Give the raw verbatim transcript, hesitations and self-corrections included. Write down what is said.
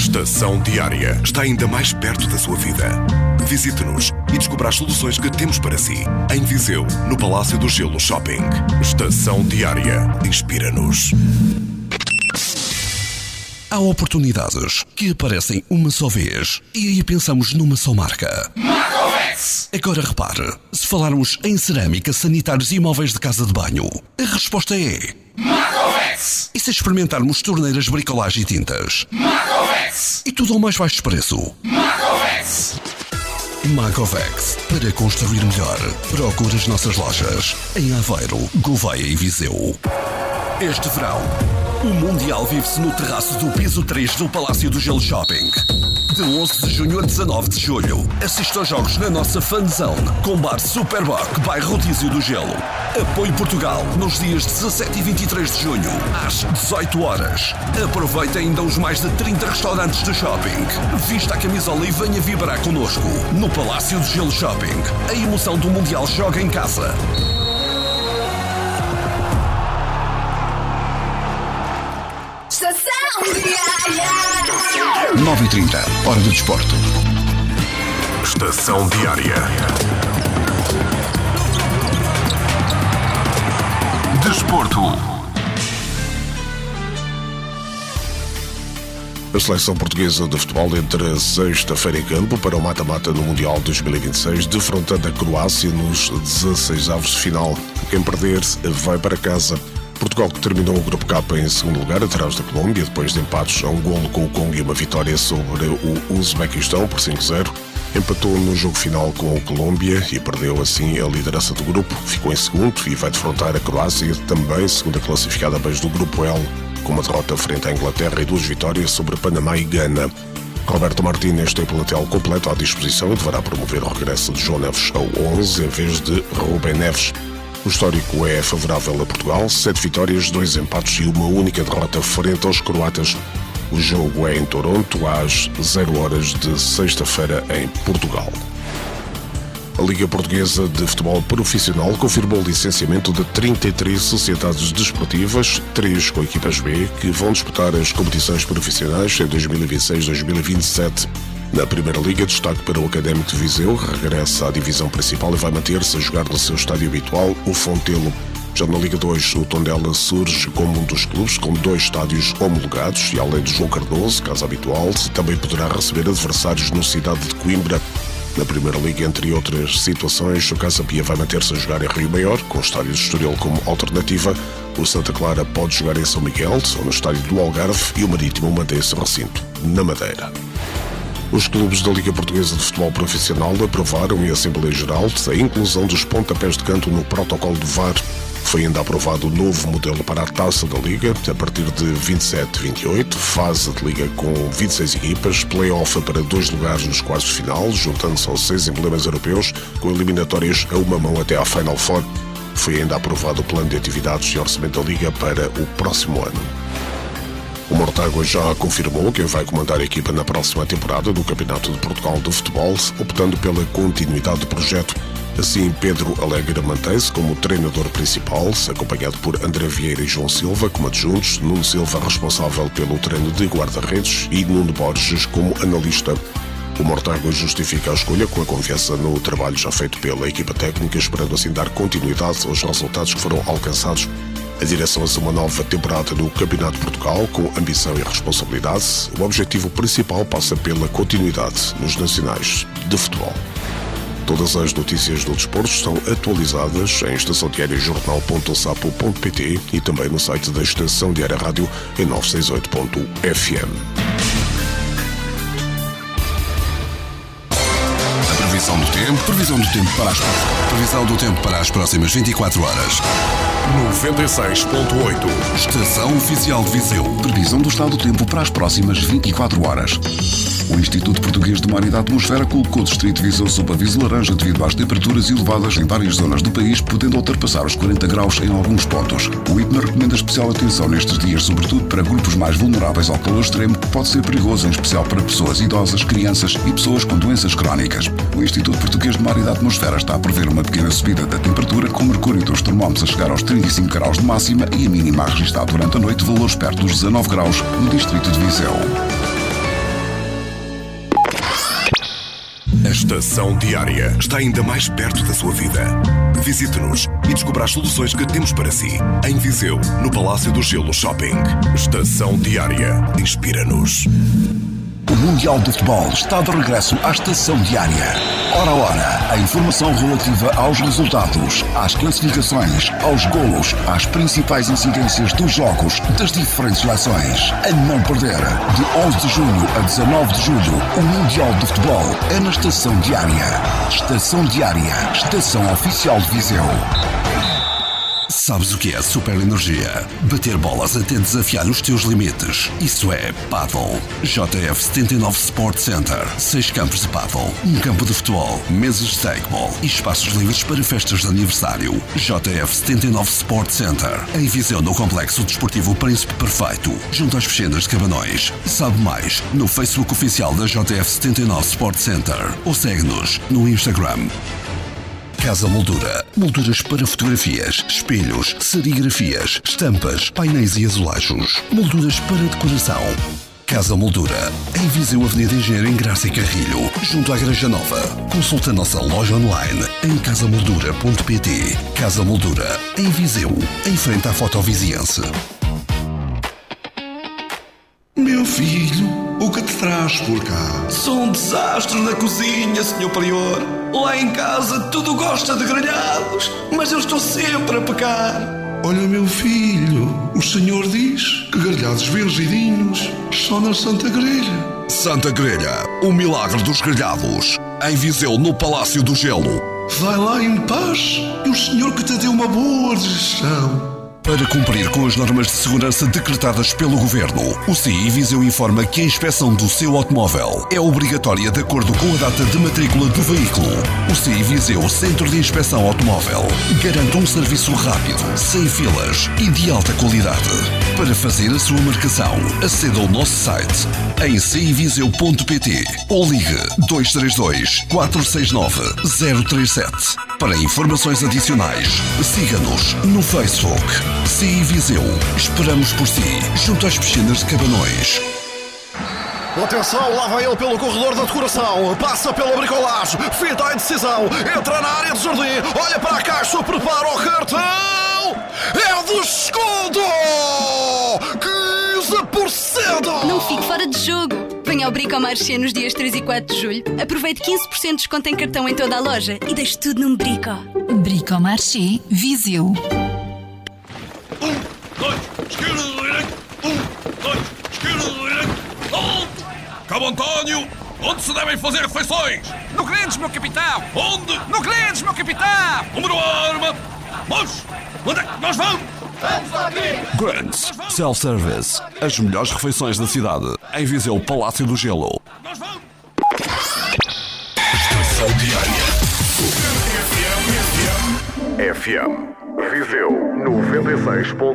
Estação Diária está ainda mais perto da sua vida. Visite-nos e descubra as soluções que temos para si. Em Viseu, no Palácio do Gelo Shopping. Estação Diária. Inspira-nos. Há oportunidades que aparecem uma só vez e aí pensamos numa só marca. Macovex! Agora repare, se falarmos em cerâmica, sanitários e móveis de casa de banho, a resposta é... Macovex! E se experimentarmos torneiras, bricolagem e tintas? Macovex! E tudo ao mais baixo preço? Macovex! Macovex, para construir melhor. Procure as nossas lojas em Aveiro, Gouveia e Viseu. Este verão, o Mundial vive-se no terraço do piso três do Palácio do Gelo Shopping. De onze de junho a dezanove de julho, assista aos jogos na nossa fanzone, com bar Superboc, bairro Rodízio do Gelo. Apoio Portugal, nos dias dezassete e vinte e três de junho, às dezoito horas. Aproveite ainda os mais de trinta restaurantes do shopping. Vista a camisola e venha vibrar connosco. No Palácio do Gelo Shopping, a emoção do Mundial joga em casa. nove e trinta, hora do desporto. Estação Diária. Desporto. A seleção portuguesa de futebol entra sexta-feira em campo para o mata-mata no Mundial dois mil e vinte e seis, defrontando a Croácia nos dezasseis-avos de final. Quem perder vai para casa. Portugal terminou o Grupo K em segundo lugar, atrás da Colômbia, depois de empates a um golo com o Congo e uma vitória sobre o Uzbequistão por cinco a zero. Empatou no jogo final com a Colômbia e perdeu assim a liderança do grupo. Ficou em segundo e vai defrontar a Croácia, também segunda classificada abaixo do Grupo L, com uma derrota frente à Inglaterra e duas vitórias sobre Panamá e Gana. Roberto Martínez tem plantel completo à disposição e deverá promover o regresso de João Neves ao onze em vez de Rubem Neves. O histórico é favorável a Portugal, sete vitórias, dois empates e uma única derrota frente aos croatas. O jogo é em Toronto, às zero horas de sexta-feira, em Portugal. A Liga Portuguesa de Futebol Profissional confirmou o licenciamento de trinta e três sociedades desportivas, três com equipas B, que vão disputar as competições profissionais em dois mil e vinte e seis dois mil e vinte e sete. Na Primeira Liga, destaque para o Académico de Viseu, regressa à divisão principal e vai manter-se a jogar no seu estádio habitual, o Fontelo. Já na Liga dois, o Tondela surge como um dos clubes com dois estádios homologados e, além de João Cardoso, casa habitual, também poderá receber adversários no Cidade de Coimbra. Na Primeira Liga, entre outras situações, o Casa Pia vai manter-se a jogar em Rio Maior, com o estádio de Estoril como alternativa. O Santa Clara pode jogar em São Miguel, ou no estádio do Algarve, e o Marítimo mantém-se recinto na Madeira. Os clubes da Liga Portuguesa de Futebol Profissional aprovaram em Assembleia Geral a inclusão dos pontapés de canto no protocolo do V A R. Foi ainda aprovado o novo modelo para a Taça da Liga, a partir de vinte e sete a vinte e oito, fase de Liga com vinte e seis equipas, play-off para dois lugares nos quartos de final, juntando-se aos seis emblemas europeus, com eliminatórias a uma mão até à Final Four. Foi ainda aprovado o plano de atividades e orçamento da Liga para o próximo ano. O Mortágua já confirmou quem vai comandar a equipa na próxima temporada do Campeonato de Portugal de Futebol, optando pela continuidade do projeto. Assim, Pedro Alegre mantém-se como treinador principal, acompanhado por André Vieira e João Silva como adjuntos, Nuno Silva responsável pelo treino de guarda-redes e Nuno Borges como analista. O Mortágua justifica a escolha com a confiança no trabalho já feito pela equipa técnica, esperando assim dar continuidade aos resultados que foram alcançados. A direção assume uma nova temporada no Campeonato de Portugal com ambição e responsabilidade. O objetivo principal passa pela continuidade nos nacionais de futebol. Todas as notícias do desporto estão atualizadas em estação diária jornal ponto sapo ponto pt e também no site da Estação Diária Rádio em novecentos e sessenta e oito ponto f m. Previsão do tempo, previsão do tempo para as previsão do tempo para as próximas vinte e quatro horas. noventa e seis ponto oito. Estação Oficial de Viseu. Previsão do estado do tempo para as próximas vinte e quatro horas. O Instituto Português de Mar e da Atmosfera colocou o Distrito de Viseu sob aviso laranja devido às temperaturas elevadas em várias zonas do país, podendo ultrapassar os quarenta graus em alguns pontos. O I P M A recomenda especial atenção nestes dias, sobretudo para grupos mais vulneráveis ao calor extremo, que pode ser perigoso, em especial para pessoas idosas, crianças e pessoas com doenças crónicas. O Instituto Português de Mar e da Atmosfera está a prever uma pequena subida da temperatura, com o mercúrio dos termómetros a chegar aos trinta e cinco graus de máxima e a mínima a registrar durante a noite valores perto dos dezanove graus no Distrito de Viseu. Estação Diária está ainda mais perto da sua vida. Visite-nos e descubra as soluções que temos para si. Em Viseu, no Palácio do Gelo Shopping. Estação Diária. Inspira-nos. O Mundial de Futebol está de regresso à Estação Diária. Hora a hora, a informação relativa aos resultados, às classificações, aos golos, às principais incidências dos jogos das diferentes seleções. A não perder, de onze de junho a dezanove de julho, o Mundial de Futebol é na Estação Diária. Estação Diária, estação oficial de Viseu. Sabes o que é super energia? Bater bolas até desafiar os teus limites. Isso é Paddle. J F setenta e nove Sport Center. Seis campos de paddle, um campo de futebol, mesas de stackball e espaços livres para festas de aniversário. J F setenta e nove Sport Center. Em Viseu, no Complexo Desportivo Príncipe Perfeito, junto às piscinas de Cabanões. Sabe mais no Facebook oficial da J F setenta e nove Sport Center ou segue-nos no Instagram. Casa Moldura. Molduras para fotografias, espelhos, serigrafias, estampas, painéis e azulejos. Molduras para decoração. Casa Moldura. Em Viseu, Avenida Engenheiro Ingraça e Carrilho, junto à Igreja Nova. Consulta a nossa loja online em casa moldura ponto pt. Casa Moldura. Em Viseu, em frente à Fotoviziense. Meu filho, o que te traz por cá? Sou um desastre na cozinha, senhor Prior. Lá em casa tudo gosta de grelhados, mas eu estou sempre a pecar. Olha, meu filho, o senhor diz que grelhados virgidinhos só na Santa Grelha. Santa Grelha, o milagre dos grelhados. Em Viseu, no Palácio do Gelo. Vai lá em paz e o senhor que te deu uma boa digestão. Para cumprir com as normas de segurança decretadas pelo Governo, o C I Viseu informa que a inspeção do seu automóvel é obrigatória de acordo com a data de matrícula do veículo. O C I Viseu Centro de Inspeção Automóvel garante um serviço rápido, sem filas e de alta qualidade. Para fazer a sua marcação, aceda ao nosso site em c i viseu ponto pt ou ligue dois três dois, quatro seis nove, zero três sete. Para informações adicionais, siga-nos no Facebook. C I Viseu. Esperamos por si, junto às piscinas de Cabanões. Atenção, lá vai ele pelo corredor da decoração. Passa pela bricolagem, fita a indecisão. Entra na área de jardim, olha para a caixa, prepara o cartão. É do escudo! quinze por cento! Não fique fora de jogo. Venha ao Bricomarché nos dias três e quatro de julho. Aproveite quinze por cento de desconto em cartão em toda a loja e deixe tudo num Brico. Bricomarché Viseu. Um, dois, esquerda, direita. Um, dois, esquerda, direita. Onde? Cabo António, onde se devem fazer refeições? No Grandes, meu capitão. Onde? No Grandes, meu capitão. Número arma. Mas, onde é que nós vamos? Vamos aqui. Grandes, self-service. As melhores refeições da cidade. Em Viseu, Palácio do Gelo. Nós vamos. Estação Diária. F M Viseu noventa e seis ponto